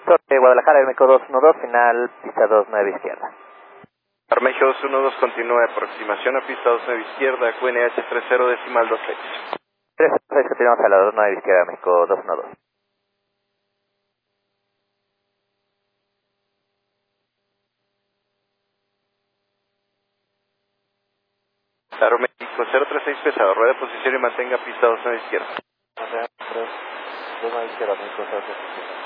Sorte Guadalajara, México 212, final, pista 29 izquierda. Armegio 212, continúa aproximación a pista 29 izquierda, QNH 30 decimal 26. 306, continuamos a la 29 izquierda, México 212. Aeroméxico 036 pesado, rueda de posición y mantenga pista 29 izquierda. 29 izquierda, México 036.